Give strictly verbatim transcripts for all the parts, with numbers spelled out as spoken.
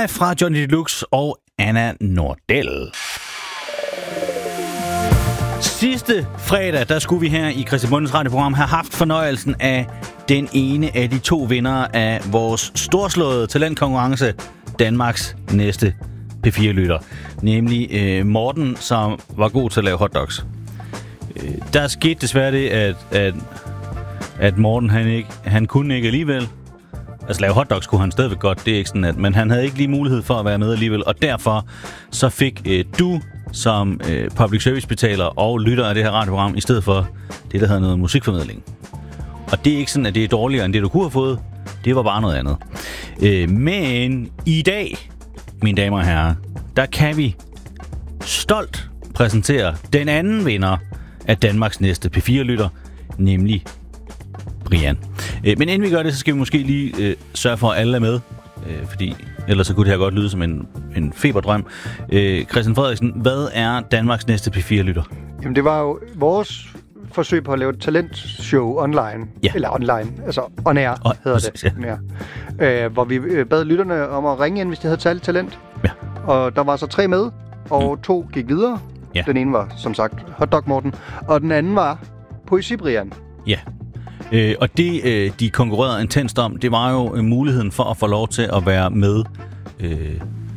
live fra Johnny Deluxe og Anna Nordell. Sidste fredag, der skulle vi her i Christian Bondes radioprogram have haft fornøjelsen af den ene af de to vindere af vores storslåede talentkonkurrence, Danmarks næste P fire lytter. Nemlig øh, Morten, som var god til at lave hotdogs. Øh, der skete desværre det, at, at, at Morten, han, ikke, han kunne ikke alligevel. Altså lave hotdogs kunne han stadigvæk godt, det er ikke sådan at, men han havde ikke lige mulighed for at være med alligevel, og derfor så fik øh, du som øh, public service betaler og lytter af det her radioprogram, i stedet for det, der hedder noget musikformidling. Og det er ikke sådan, at det er dårligere end det, du kunne have fået. Det var bare noget andet. Øh, men i dag, mine damer og herrer, der kan vi stolt præsentere den anden vinder af Danmarks næste P fire lytter, nemlig Brian. Øh, men inden vi gør det, så skal vi måske lige øh, sørge for, at alle er med. Øh, fordi ellers så kunne det her godt lyde som en, en feberdrøm. Øh, Christian Frederiksen, hvad er Danmarks næste P fire lytter? Jamen det var jo vores forsøg på at lave et talentshow online. Ja. Eller online, altså on air Og, hedder præcis, det. Ja. Øh, hvor vi bad lytterne om at ringe ind, hvis de havde særligt talent. Ja. Og der var så tre med, og mm. to gik videre. Ja. Den ene var, som sagt, Hotdog Morten, og den anden var Poesi Brian. Ja. Øh, og det, øh, de konkurrerede intenst om, det var jo øh, muligheden for at få lov til at være med øh,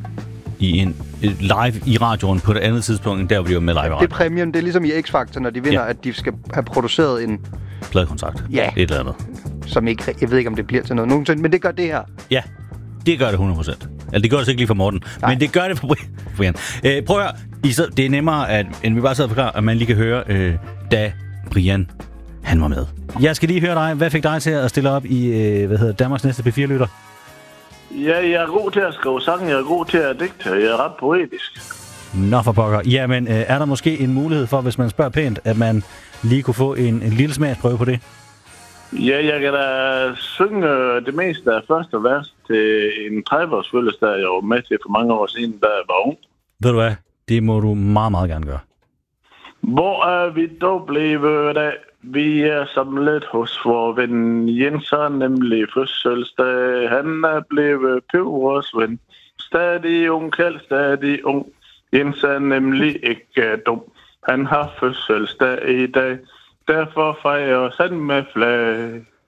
i en øh, live i radioen på det andet tidspunkt, end der, hvor de var med live i radioen. Det er præmien, det er ligesom i X-Factor, når de vinder, ja. At de skal have produceret en pladekontrakt. Ja. Et eller andet. Som ikke, jeg ved ikke, om det bliver til noget nogensinde, men det gør det her. Ja, det gør det hundrede procent. Altså, det gør det ikke lige for Morten, Nej. Men det gør det for Brian. Øh, prøv at høre, I så, det er nemmere, at, end vi bare sidder og forklarer, at man lige kan høre, øh, da Brian han var med. Jeg skal lige høre dig. Hvad fik dig til at stille op i øh, hvad hedder Danmarks næste P fire lytter? Ja, jeg er god til at skrive sange, jeg er god til at digte, jeg er ret poetisk. Nå for pokker. Jamen, øh, er der måske en mulighed for, hvis man spørger pænt, at man lige kunne få en, en lille smagsprøve på det? Ja, jeg kan da synge det meste af første vers til en tredive-års fødselsdag, jeg var med til for mange år siden, da jeg var ung. Ved du hvad? Det må du meget, meget gerne gøre. Hvor er vi dog blevet af? Vi er samlet hos vor ven Jens, har nemlig fødselsdag. Han er blevet Pøvers ven. Stadig ung, kald stadig ung. Jens er nemlig ikke dum. Han har fødselsdag i dag. Derfor fejrer han med flag.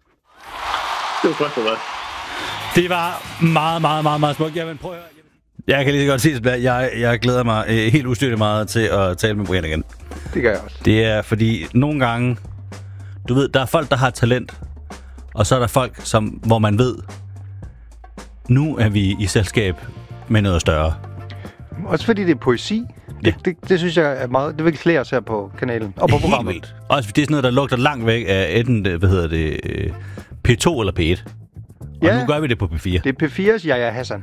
Det var første vers. Det var meget, meget, meget, meget smukt. Jamen, prøv at høre. Jeg kan lige så godt sige, at jeg, jeg glæder mig øh, helt ustyrligt meget til at tale med Brian igen. Det gør jeg også. Det er fordi, nogle gange, du ved, der er folk, der har talent, og så er der folk, som, hvor man ved, nu er vi i selskab med noget større. Også fordi det er poesi. Ja. Det, det, det synes jeg er meget... Det vil klæde os her på kanalen og på Helt programmet. vildt. Også fordi det er sådan noget, der lugter langt væk af enten, hvad hedder det, P to eller P et. Og ja, nu gør vi det på P fire. Det er P fires Jaja Hassan.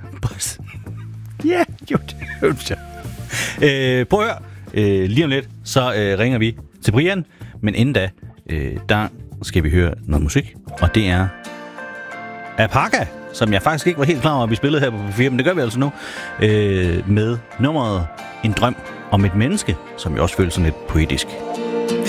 Ja, jo, det er øh, Prøv at høre. Øh, lige om lidt, så øh, ringer vi til Brian. Men inden da, øh, der skal vi høre noget musik. Og det er Apaka, som jeg faktisk ikke var helt klar over, at vi spillede her på P fire. Men det gør vi altså nu. Øh, med nummeret En drøm om et menneske, som jo også føles sådan lidt poetisk.